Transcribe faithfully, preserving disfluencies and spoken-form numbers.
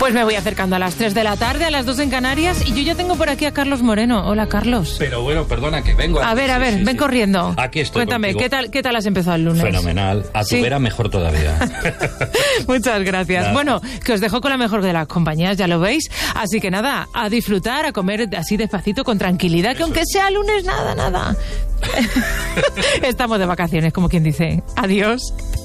Pues me voy acercando a las tres de la tarde, a las dos en Canarias, y yo ya tengo por aquí a Carlos Moreno. Hola, Carlos. Pero bueno, perdona, que vengo. A ver, a ver, sí, sí, ven sí. corriendo. Aquí estoy. Cuéntame, contigo. ¿qué tal, ¿qué tal has empezado el lunes? Fenomenal. A tu ¿Sí? vera mejor todavía. Muchas gracias. Nada. Bueno, que os dejo con la mejor de las compañías, ya lo veis. Así que nada, a disfrutar, a comer así despacito, con tranquilidad, que aunque sea lunes, nada, nada. Estamos de vacaciones, como quien dice. Adiós.